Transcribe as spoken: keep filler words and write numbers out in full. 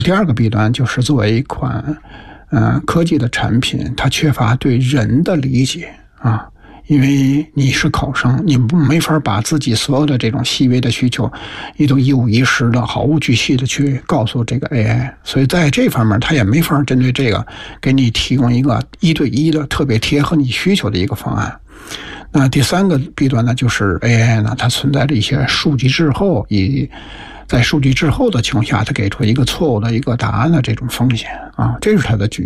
第二个弊端就是作为一款呃科技的产品，它缺乏对人的理解啊。因为你是考生，你没法把自己所有的这种细微的需求，你都一五一十的、毫无巨细的去告诉这个 A I， 所以在这方面，它也没法针对这个给你提供一个一对一的、特别贴合你需求的一个方案。那第三个弊端呢，就是 A I 呢，它存在着一些数据滞后，以在数据滞后的情况下，它给出一个错误的一个答案的这种风险啊，这是它的局。